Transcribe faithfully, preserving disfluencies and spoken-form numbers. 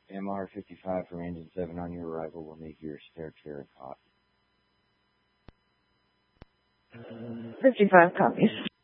M R fifty-five from Engine seven on your arrival will make your spare chair hot. fifty-five copies.